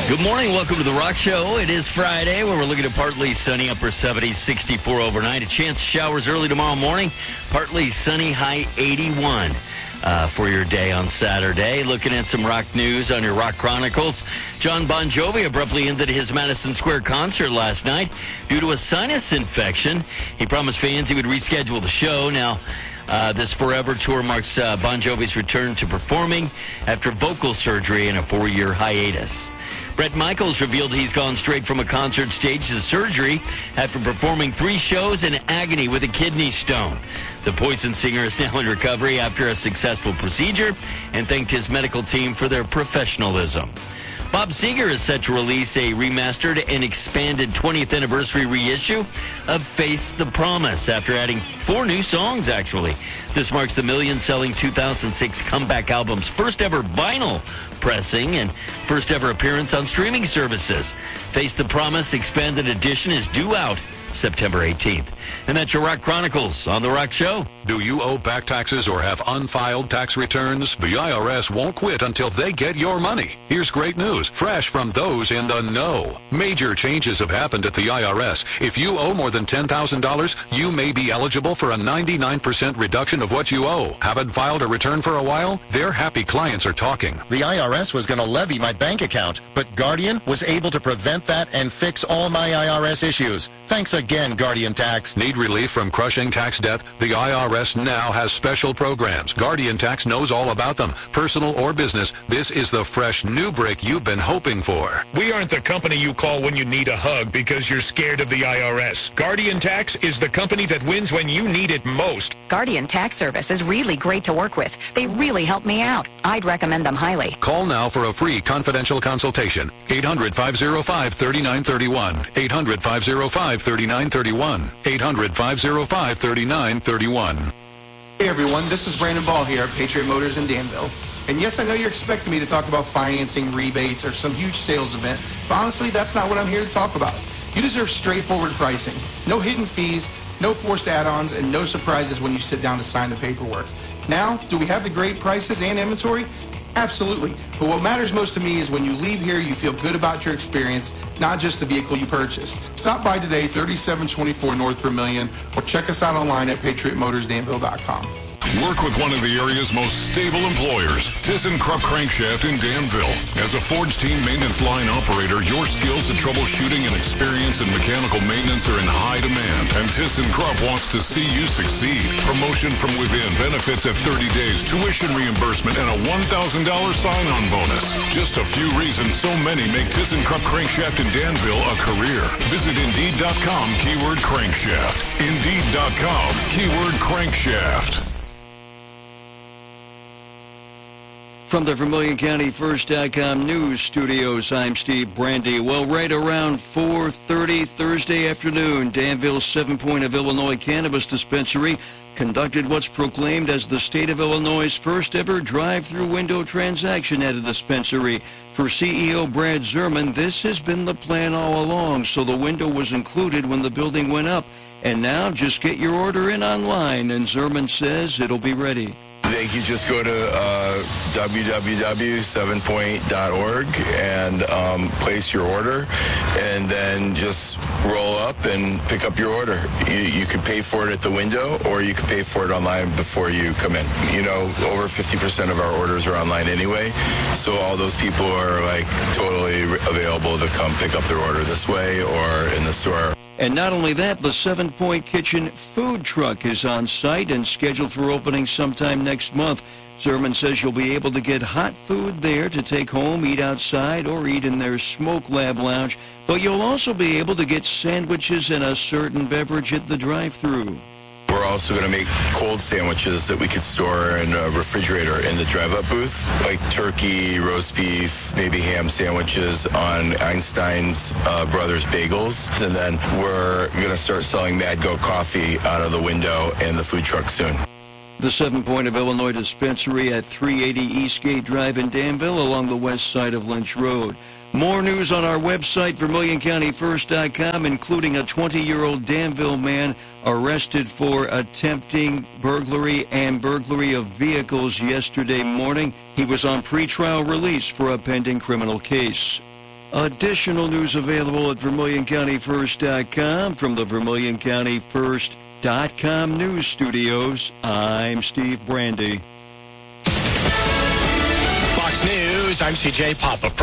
Good morning. Welcome to The Rock Show. It is Friday where we're looking at partly sunny, upper 70s, 64 overnight. A chance of showers early tomorrow morning. Partly sunny, high 81 for your day on Saturday. Looking at some rock news on your Rock Chronicles. John Bon Jovi abruptly ended his Madison Square concert last night due to a sinus infection. He promised fans he would reschedule the show. Now, this Forever tour marks Bon Jovi's return to performing after vocal surgery and a 4-year hiatus. Bret Michaels revealed he's gone straight from a concert stage to surgery after performing 3 shows in agony with a kidney stone. The Poison singer is now in recovery after a successful procedure and thanked his medical team for their professionalism. Bob Seger is set to release a remastered and expanded 20th anniversary reissue of Face the Promise after adding 4 new songs, actually. This marks the million-selling 2006 comeback album's first ever vinyl pressing and first ever appearance on streaming services. Face the Promise Expanded Edition is due out September 18th. And that's your Rock Chronicles on The Rock Show. Do you owe back taxes or have unfiled tax returns? The IRS won't quit until they get your money. Here's great news, fresh from those in the know. Major changes have happened at the IRS. If you owe more than $10,000, you may be eligible for a 99% reduction of what you owe. Haven't filed a return for a while? Their happy clients are talking. The IRS was going to levy my bank account, but Guardian was able to prevent that and fix all my IRS issues. Thanks again, Guardian Tax. Need relief from crushing tax debt? The IRS now has special programs. Guardian Tax knows all about them. Personal or business, this is the fresh new break you've been hoping for. We aren't the company you call when you need a hug because you're scared of the IRS. Guardian Tax is the company that wins when you need it most. Guardian Tax Service is really great to work with. They really help me out. I'd recommend them highly. Call now for a free confidential consultation. 800-505-3931. 800-505-3931. 800-505-3931. Hey everyone, this is Brandon Ball here at Patriot Motors in Danville. And yes, I know you're expecting me to talk about financing, rebates, or some huge sales event, but honestly, that's not what I'm here to talk about. You deserve straightforward pricing. No hidden fees, no forced add-ons, and no surprises when you sit down to sign the paperwork. Now, do we have the great prices and inventory? Absolutely. But what matters most to me is when you leave here, you feel good about your experience, not just the vehicle you purchased. Stop by today, 3724 North Vermillion, or check us out online at patriotmotorsdanville.com. Work with one of the area's most stable employers, ThyssenKrupp Crankshaft in Danville. As a Ford's team maintenance line operator, your skills in troubleshooting and experience in mechanical maintenance are in high demand, and ThyssenKrupp wants to see you succeed. Promotion from within, benefits at 30 days, tuition reimbursement, and a $1,000 sign-on bonus. Just a few reasons so many make ThyssenKrupp Crankshaft in Danville a career. Visit Indeed.com, keyword crankshaft. Indeed.com, keyword crankshaft. From the Vermilion County First.com news studios, I'm Steve Brandy. Well, right around 4:30 Thursday afternoon, Danville's 7 Point of Illinois Cannabis Dispensary conducted what's proclaimed as the state of Illinois' first ever drive-through window transaction at a dispensary. For CEO Brad Zerman, this has been the plan all along, so the window was included when the building went up. And now just get your order in online, and Zerman says it'll be ready. They can just go to www.7point.org and place your order, and then just roll up and pick up your order. You can pay for it at the window, or you can pay for it online before you come in. You know, over 50% of our orders are online anyway, so all those people are like totally available to come pick up their order this way or in the store. And not only that, the 7 Point Kitchen food truck is on site and scheduled for opening sometime next month. Zerman says you'll be able to get hot food there to take home, eat outside, or eat in their Smoke Lab lounge. But you'll also be able to get sandwiches and a certain beverage at the drive-thru. We're also going to make cold sandwiches that we could store in a refrigerator in the drive-up booth, like turkey, roast beef, maybe ham sandwiches on Einstein's Brothers Bagels. And then we're going to start selling Mad Goat coffee out of the window in the food truck soon. The 7 Point of Illinois Dispensary at 380 Eastgate Drive in Danville along the west side of Lynch Road. More news on our website, VermilionCountyFirst.com, including a 20-year-old Danville man arrested for attempting burglary and burglary of vehicles yesterday morning. He was on pretrial release for a pending criminal case. Additional news available at VermilionCountyFirst.com. From the VermilionCountyFirst.com news studios, I'm Steve Brandy. Fox News, I'm CJ Papa.